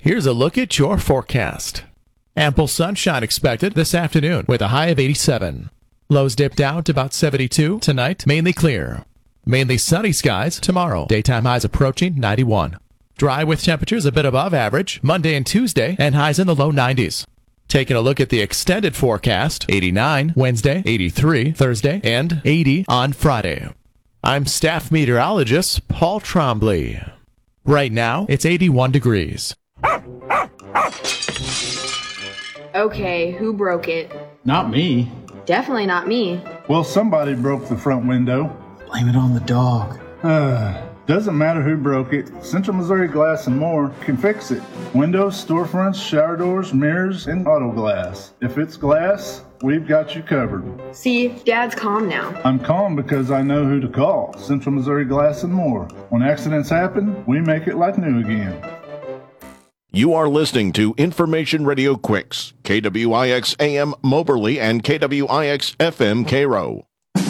Here's a look at your forecast. Ample sunshine expected this afternoon with a high of 87. Lows dip down to about 72 tonight, mainly clear. Mainly sunny skies tomorrow. Daytime highs approaching 91. Dry with temperatures a bit above average Monday and Tuesday and highs in the low 90s. Taking a look at the extended forecast, 89 Wednesday, 83 Thursday, and 80 on Friday. I'm staff meteorologist Paul Trombley. Right now, it's 81 degrees. Okay, who broke it? Not me. Definitely not me. Well, somebody broke the front window. Blame it on the dog. Doesn't matter who broke it. Central Missouri Glass and More can fix it. Windows, storefronts, shower doors, mirrors, and auto glass. If it's glass, we've got you covered. See, Dad's calm now. I'm calm because I know who to call. Central Missouri Glass and More. When accidents happen, we make it like new again. You are listening to Information Radio Quicks, KWIX AM Moberly and KWIX FM Cairo.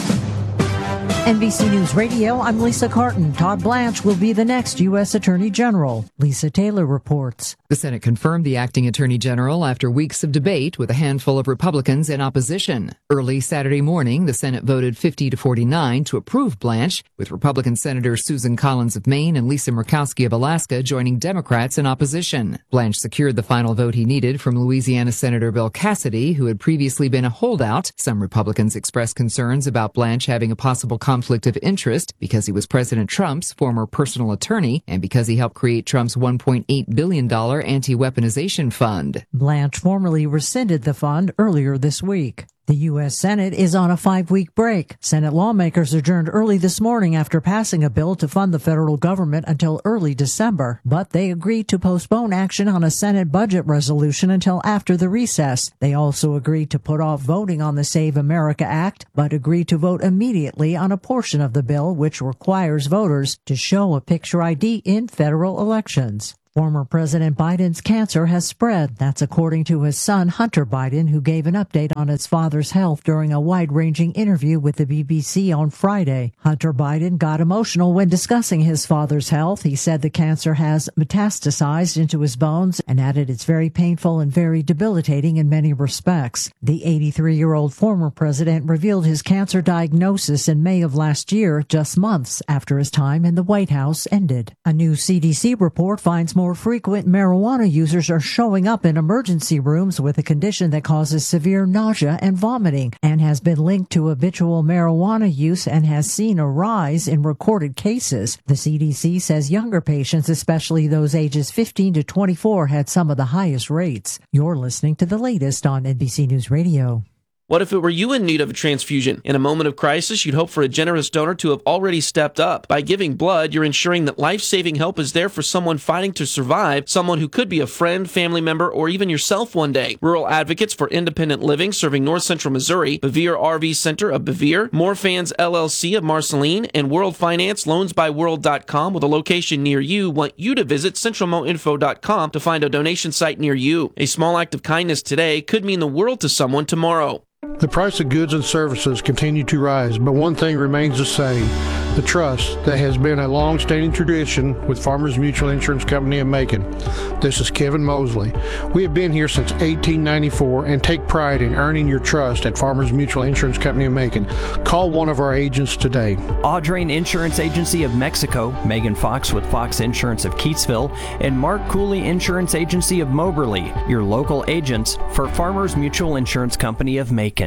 NBC News Radio, I'm Lisa Carton. Todd Blanche will be the next U.S. Attorney General. Lisa Taylor reports. The Senate confirmed the acting Attorney General after weeks of debate with a handful of Republicans in opposition. Early Saturday morning, the Senate voted 50-49 to approve Blanche, with Republican Senators Susan Collins of Maine and Lisa Murkowski of Alaska joining Democrats in opposition. Blanche secured the final vote he needed from Louisiana Senator Bill Cassidy, who had previously been a holdout. Some Republicans expressed concerns about Blanche having a possible conflict of interest because he was President Trump's former personal attorney and because he helped create Trump's $1.8 billion anti-weaponization fund. Blanche formally rescinded the fund earlier this week. The U.S. Senate is on a 5-week break. Senate lawmakers adjourned early this morning after passing a bill to fund the federal government until early December, but they agreed to postpone action on a Senate budget resolution until after the recess. They also agreed to put off voting on the Save America Act, but agreed to vote immediately on a portion of the bill which requires voters to show a picture ID in federal elections. Former President Biden's cancer has spread. That's according to his son, Hunter Biden, who gave an update on his father's health during a wide-ranging interview with the BBC on Friday. Hunter Biden got emotional when discussing his father's health. He said the cancer has metastasized into his bones and added it's very painful and very debilitating in many respects. The 83-year-old former president revealed his cancer diagnosis in May of last year, just months after his time in the White House ended. A new CDC report finds more frequent marijuana users are showing up in emergency rooms with a condition that causes severe nausea and vomiting and has been linked to habitual marijuana use and has seen a rise in recorded cases. The CDC says younger patients, especially those ages 15 to 24, had some of the highest rates. You're listening to the latest on NBC News Radio. What if it were you in need of a transfusion? In a moment of crisis, you'd hope for a generous donor to have already stepped up. By giving blood, you're ensuring that life-saving help is there for someone fighting to survive, someone who could be a friend, family member, or even yourself one day. Rural Advocates for Independent Living serving North Central Missouri, Bevier RV Center of Bevier, More Fans LLC of Marceline, and World Finance LoansByWorld.com with a location near you want you to visit CentralMoInfo.com to find a donation site near you. A small act of kindness today could mean the world to someone tomorrow. The price of goods and services continue to rise, but one thing remains the same: the trust that has been a long-standing tradition with Farmers Mutual Insurance Company of Macon. This is Kevin Mosley. We have been here since 1894 and take pride in earning your trust at Farmers Mutual Insurance Company of Macon. Call one of our agents today. Audrain Insurance Agency of Mexico, Megan Fox with Fox Insurance of Keatsville, and Mark Cooley Insurance Agency of Moberly, your local agents for Farmers Mutual Insurance Company of Macon.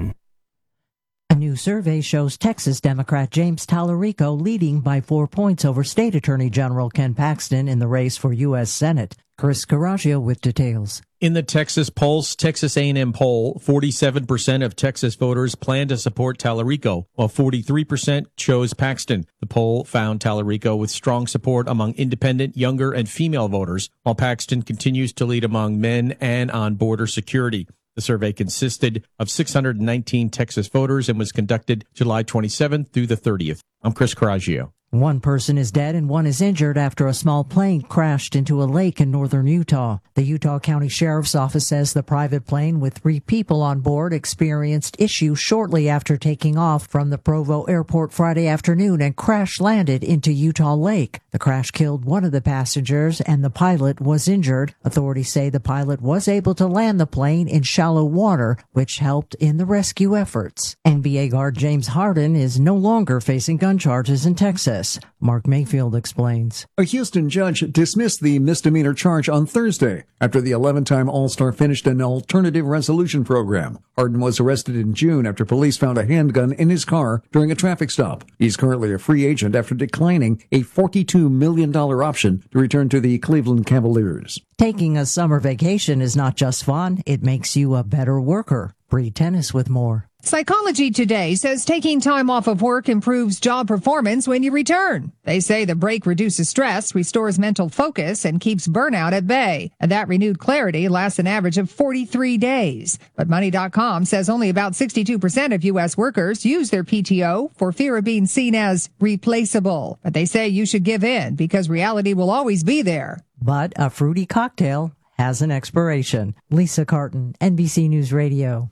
A new survey shows Texas Democrat James Tallarico leading by 4 points over State Attorney General Ken Paxton in the race for U.S. Senate. Chris Carraggio with details. In the Texas Pulse Texas A&M poll, 47% of Texas voters plan to support Tallarico, while 43% chose Paxton. The poll found Tallarico with strong support among independent, younger, and female voters, while Paxton continues to lead among men and on border security. The survey consisted of 619 Texas voters and was conducted July 27th through the 30th. I'm Chris Carraggio. One person is dead and one is injured after a small plane crashed into a lake in northern Utah. The Utah County Sheriff's Office says the private plane with 3 people on board experienced issues shortly after taking off from the Provo Airport Friday afternoon and crash landed into Utah Lake. The The crash killed one of the passengers and the pilot was injured. Authorities say the pilot was able to land the plane in shallow water, which helped in the rescue efforts. NBA guard James Harden is no longer facing gun charges in Texas. Mark Mayfield explains. A Houston judge dismissed the misdemeanor charge on Thursday after the 11-time All-Star finished an alternative resolution program. Harden was arrested in June after police found a handgun in his car during a traffic stop. He's currently a free agent after declining a $42 million option to return to the Cleveland Cavaliers. Taking a summer vacation is not just fun, it makes you a better worker. Bree Tennis with more. Psychology Today says taking time off of work improves job performance when you return. They say the break reduces stress, restores mental focus, and keeps burnout at bay. And that renewed clarity lasts an average of 43 days. But Money.com says only about 62% of U.S. workers use their PTO for fear of being seen as replaceable. But they say you should give in because reality will always be there. But a fruity cocktail has an expiration. Lisa Carton, NBC News Radio.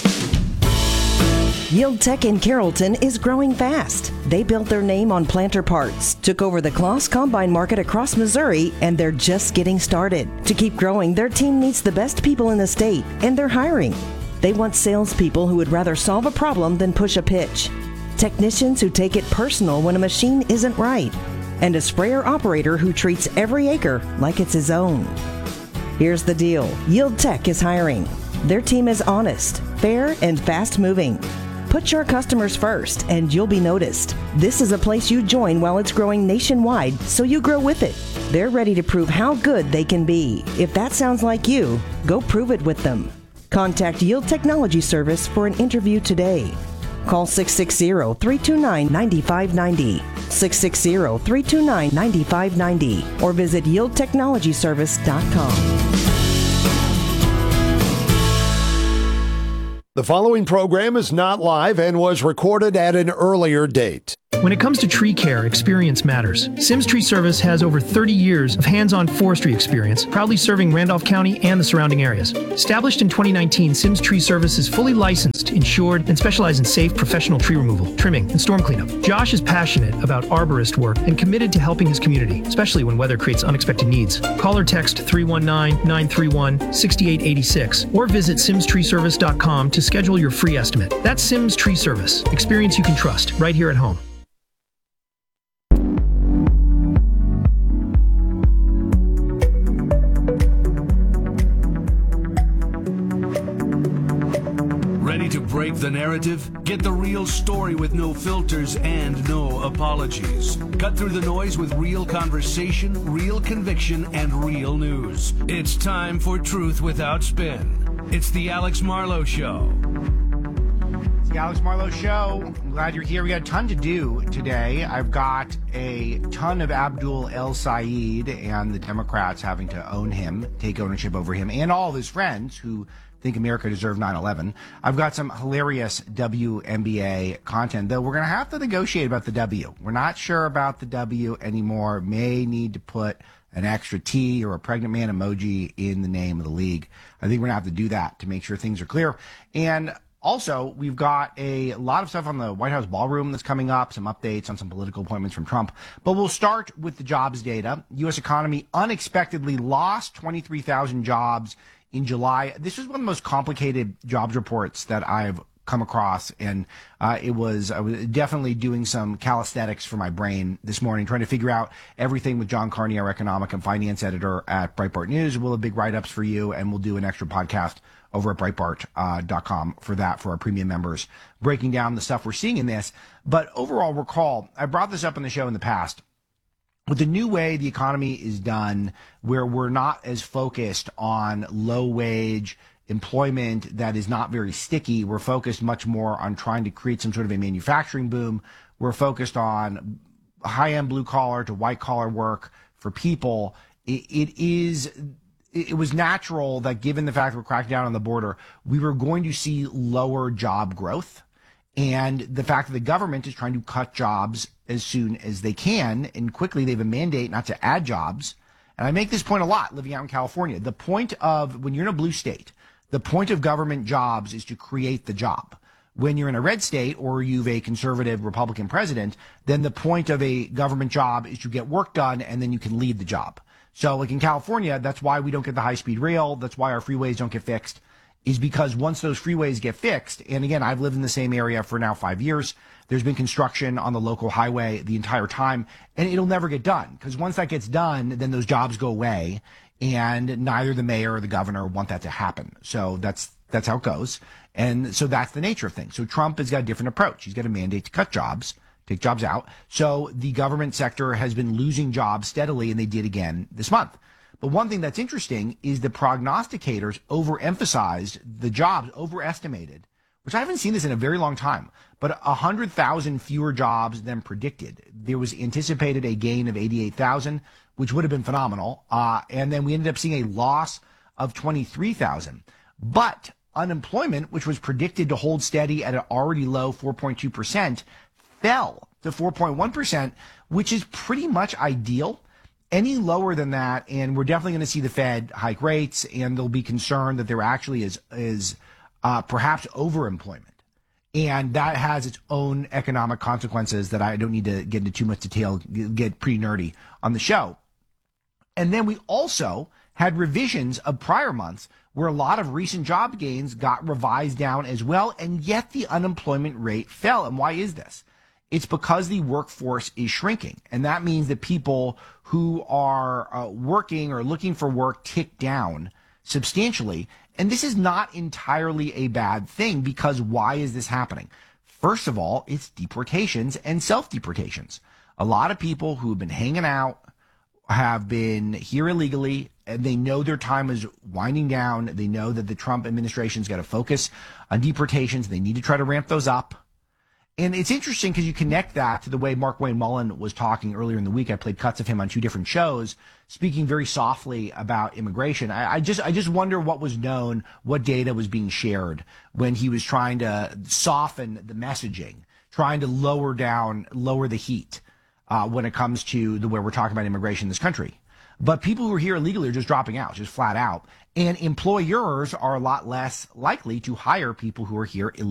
Yield Tech in Carrollton is growing fast. They built their name on planter parts, took over the Kloss Combine market across Missouri, and they're just getting started. To keep growing, their team needs the best people in the state, and they're hiring. They want salespeople who would rather solve a problem than push a pitch. Technicians who take it personal when a machine isn't right. And a sprayer operator who treats every acre like it's his own. Here's the deal. Yield Tech is hiring. Their team is honest, fair, and fast-moving. Put your customers first, and you'll be noticed. This is a place you join while it's growing nationwide, so you grow with it. They're ready to prove how good they can be. If that sounds like you, go prove it with them. Contact Yield Technology Service for an interview today. Call 660-329-9590, 660-329-9590, or visit yieldtechnologyservice.com. The following program is not live and was recorded at an earlier date. When it comes to tree care, experience matters. Sims Tree Service has over 30 years of hands-on forestry experience, proudly serving Randolph County and the surrounding areas. Established in 2019, Sims Tree Service is fully licensed, insured, and specializes in safe professional tree removal, trimming, and storm cleanup. Josh is passionate about arborist work and committed to helping his community, especially when weather creates unexpected needs. Call or text 319-931-6886 or visit simstreeservice.com to schedule your free estimate. That's Sims Tree Service. Experience you can trust, right here at home. Ready to break the narrative? Get the real story with no filters and no apologies. Cut through the noise with real conversation, real conviction, and real news. It's time for Truth Without Spin. It's the Alex Marlowe Show. It's the Alex Marlowe Show. I'm glad you're here. We got a ton to do today. I've got a ton of Abdul El Sayed and the Democrats having to own him, take ownership over him, and all of his friends who think America deserved 9/11. I've got some hilarious WNBA content, though we're going to have to negotiate about the W. We're not sure about the W anymore. May need to put an extra T or a pregnant man emoji in the name of the league. I think we're going to have to do that to make sure things are clear. And also, we've got a lot of stuff on the White House ballroom that's coming up, some updates on some political appointments from Trump. But we'll start with the jobs data. U.S. economy unexpectedly lost 23,000 jobs in July. This was one of the most complicated jobs reports that I've come across, and I was definitely doing some calisthenics for my brain this morning, trying to figure out everything with John Carney, our economic and finance editor at Breitbart News. We'll have big write-ups for you, and we'll do an extra podcast over at Breitbart.com for that, for our premium members, breaking down the stuff we're seeing in this. But overall, recall, I brought this up on the show in the past. With the new way the economy is done, where we're not as focused on low-wage employment that is not very sticky, we're focused much more on trying to create some sort of a manufacturing boom. We're focused on high-end blue-collar to white-collar work for people. It was natural that, given the fact that we're cracking down on the border, we were going to see lower job growth. And the fact that the government is trying to cut jobs as soon as they can, and quickly, they have a mandate not to add jobs. And I make this point a lot living out in California. The point of, when you're in a blue state, the point of government jobs is to create the job. When you're in a red state or you've a conservative Republican president, then the point of a government job is to get work done and then you can leave the job. So like in California, that's why we don't get the high-speed rail. That's why our freeways don't get fixed, is because once those freeways get fixed, and again, I've lived in the same area for now 5 years, there's been construction on the local highway the entire time, and it'll never get done. Because once that gets done, then those jobs go away, and neither the mayor or the governor want that to happen. So that's how it goes. And so that's the nature of things. So Trump has got a different approach. He's got a mandate to cut jobs, take jobs out. So the government sector has been losing jobs steadily, and they did again this month. But one thing that's interesting is the prognosticators overemphasized the jobs, overestimated, which I haven't seen this in a very long time, but 100,000 fewer jobs than predicted. There was anticipated a gain of 88,000, which would have been phenomenal. And then we ended up seeing a loss of 23,000. But unemployment, which was predicted to hold steady at an already low 4.2%, fell to 4.1%, which is pretty much ideal. Any lower than that, and we're definitely going to see the Fed hike rates, and they'll be concerned that there actually is perhaps overemployment. And that has its own economic consequences that I don't need to get into too much detail, get pretty nerdy on the show. And then we also had revisions of prior months where a lot of recent job gains got revised down as well, and yet the unemployment rate fell. And why is this? It's because the workforce is shrinking. And that means that people who are working or looking for work tick down substantially. And this is not entirely a bad thing, because why is this happening? First of all, it's deportations and self-deportations. A lot of people who have been hanging out have been here illegally, and they know their time is winding down. They know that the Trump administration's got to focus on deportations. They need to try to ramp those up. And it's interesting because you connect that to the way Markwayne Mullin was talking earlier in the week. I played cuts of him on two different shows, speaking very softly about immigration. I just wonder what was known, what data was being shared when he was trying to soften the messaging, trying to lower the heat when it comes to the way we're talking about immigration in this country. But people who are here illegally are just dropping out, just flat out. And employers are a lot less likely to hire people who are here illegally.